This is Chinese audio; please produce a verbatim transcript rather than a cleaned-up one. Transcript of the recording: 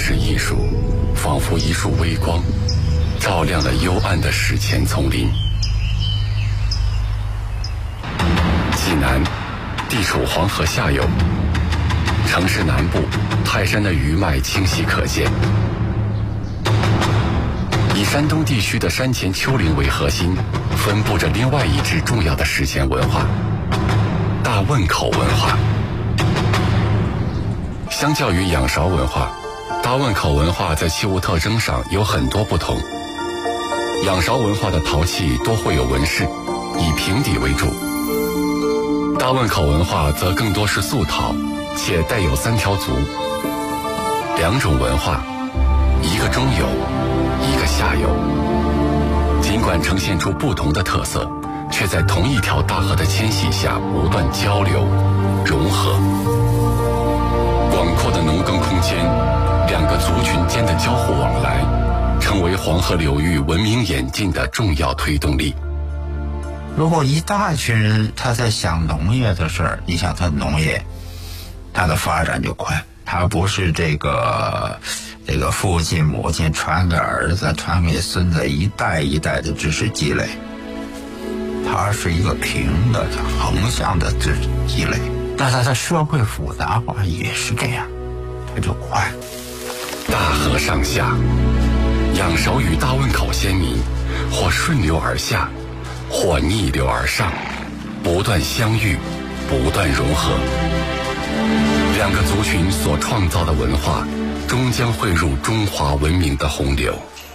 式艺术，仿佛一束微光，照亮了幽暗的史前丛林。济南地处黄河下游，城市南部泰山的余脉清晰可见。以山东地区的山前丘陵为核心，分布着另外一支重要的史前文化——大汶口文化。相较于仰韶文化，大汶口文化在器物特征上有很多不同。仰韶文化的陶器多绘有纹饰，以平底为主；大汶口文化则更多是素陶，且带有三条足。两种文化，一个中游，一个下游，尽管呈现出不同的特色，却在同一条大河的牵系下不断交流融合。广阔的农耕空间，两个族群间的交互往来，成为黄河流域文明演进的重要推动力。 如果一大群人他在想农业的事儿，你想他农业，他的发展就快，他不是这个这个父亲母亲传给儿子传给孙子一代一代的知识积累，它是一个平的横向的知识积累。但它的社会复杂化也是这样，它就快。 大河上下，仰韶与大汶口先民或顺流而下，或逆流而上，不断相遇，不断融合。两个族群所创造的文化，终将汇入中华文明的洪流。